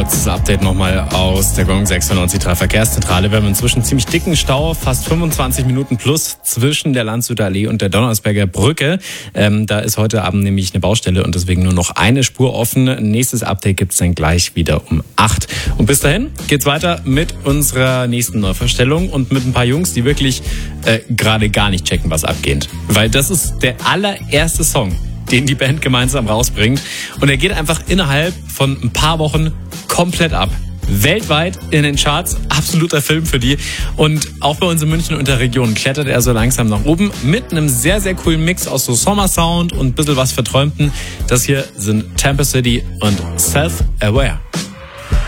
kurzes Update nochmal aus der Gong 96.3 Verkehrszentrale. Wir haben inzwischen ziemlich dicken Stau, fast 25 Minuten plus zwischen der Landshuter Allee und der Donnersberger Brücke. Da ist heute Abend nämlich eine Baustelle und deswegen nur noch eine Spur offen. Nächstes Update gibt's dann gleich wieder um 8. Und bis dahin geht's weiter mit unserer nächsten Neuverstellung und mit ein paar Jungs, die wirklich gerade gar nicht checken, was abgeht. Weil das ist der allererste Song, den die Band gemeinsam rausbringt. Und er geht einfach innerhalb von ein paar Wochen komplett ab. Weltweit in den Charts, absoluter Film für die. Und auch bei uns in München und der Region klettert er so langsam nach oben mit einem sehr, sehr coolen Mix aus so Sommersound und ein bisschen was Verträumten. Das hier sind Tampa City und Self-Aware.